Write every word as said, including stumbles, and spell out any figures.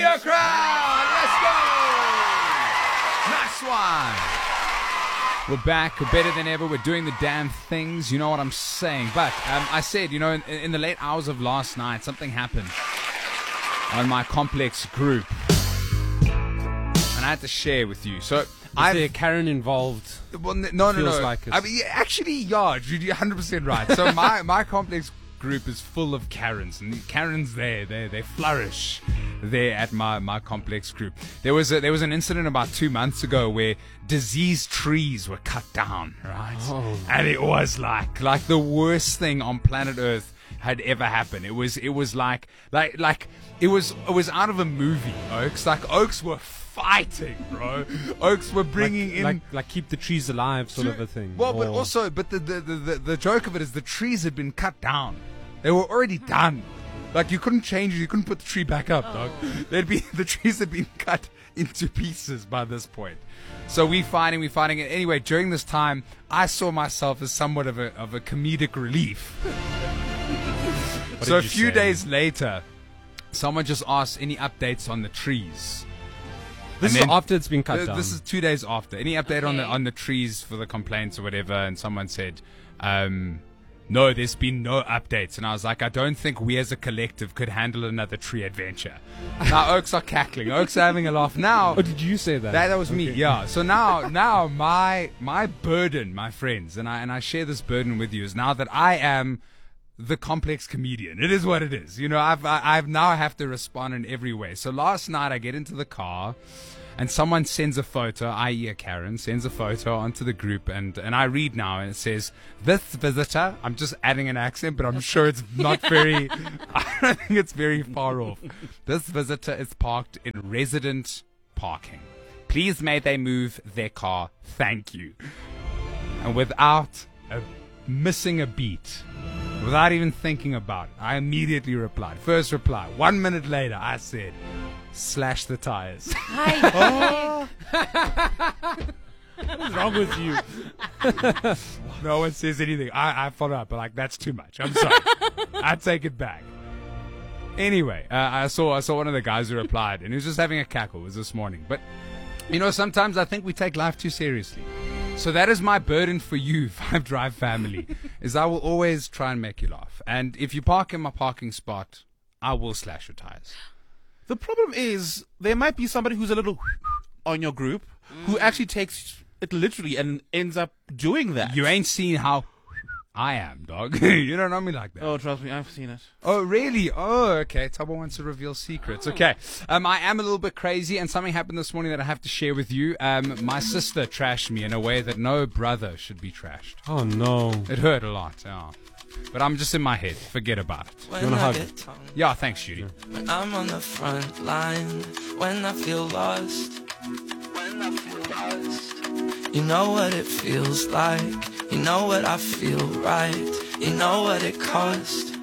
your crowd. Let's go. Nice one. We're back. We're better than ever. We're doing the damn things. You know what I'm saying. But um, I said, you know, in, in the late hours of last night, something happened on my complex group. And I had to share with you. So, Is there Karen involved? Well, no, no, Feels no. like it. I mean, yeah, actually, yeah, you're one hundred percent right. So my, my complex group is full of Karens, and the Karens there, they they flourish there at my, my complex group. There was a, there was an incident about two months ago where diseased trees were cut down, right? Oh. And it was like like the worst thing on planet Earth had ever happened. It was it was like like like it was it was out of a movie. Oaks like Oaks were fighting, bro. Oaks were bringing like, in like like keep the trees alive, sort of a thing. well, but Or- also, but the, the, the, the, the joke of it is the trees had been cut down. They were already done. Like, you couldn't change it. You couldn't put the tree back up, dog. They'd be, the trees had been cut into pieces by this point. So we fighting, we fighting it. Anyway, during this time, I saw myself as somewhat of a, of a comedic relief. So a did you few say? days later, someone just asked any updates on the trees. this and is then- after it's been cut Th- down. This is two days after. Any update on the Okay. on the trees for the complaints or whatever? And someone said, um, "No, there's been no updates." And I was like, "I don't think we as a collective could handle another tree adventure." Now Oaks are cackling. Oaks are having a laugh. Now Oh, did you say that? that, that was me, Okay. yeah. So now, now my my burden, my friends, and I and I share this burden with you is now that I am the complex comedian. It is what it is. You know, I've I, I've now have to respond in every way. So last night I get into the car, and someone sends a photo, that is a Karen, sends a photo onto the group, and, and I read now, and it says, "This visitor," I'm just adding an accent, but I'm sure it's not very, I don't think it's very far off. "This visitor is parked in resident parking. Please may they move their car. Thank you." And without a, missing a beat, without even thinking about it, I immediately replied. First reply. One minute later, I said, "Slash the tires." Hi. What's wrong with you? No one says anything. I, I follow up, but like, that's too much. I'm sorry. I take it back. Anyway, uh, I saw I saw one of the guys who replied, and he was just having a cackle. It was this morning. But, you know, sometimes I think we take life too seriously. So that is my burden for you, Five Drive family, is I will always try and make you laugh. And if you park in my parking spot, I will slash your tires. The problem is there might be somebody who's a little on your group who actually takes it literally and ends up doing that. You ain't seen how I am, dog. You don't know me like that. Oh, trust me, I've seen it. Oh, really? Oh, okay. Tabo wants to reveal secrets. Okay. Um, I am a little bit crazy, and something happened this morning that I have to share with you. Um, my sister trashed me in a way that no brother should be trashed. Oh no. It hurt a lot, yeah. But I'm just in my head. Forget about it. When wanna I hug? get tongue, Yeah, thanks, Judy. when I'm on the front line, when I feel lost, when I feel lost. You know what it feels like, you know what I feel right, you know what it cost.